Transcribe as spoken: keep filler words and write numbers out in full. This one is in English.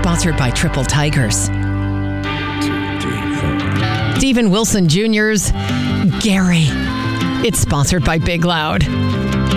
Sponsored by Triple Tigers. Two, three, four. Steven Wilson Junior's Gary. It's sponsored by Big Loud.